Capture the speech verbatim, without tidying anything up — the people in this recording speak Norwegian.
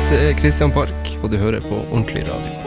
Dette er Kristian Park, og du hører på Ordentlig Radio.